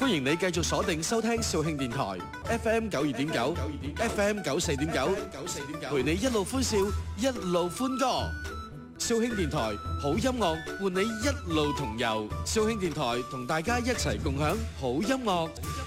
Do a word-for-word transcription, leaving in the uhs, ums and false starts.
歡迎你繼續鎖定收聽肇慶電台 F M 九二點九 F M 九四點九，陪你一路歡笑一路歡歌。肇慶電台好音樂伴你一路同遊，肇慶電台同大家一齊共享好音樂。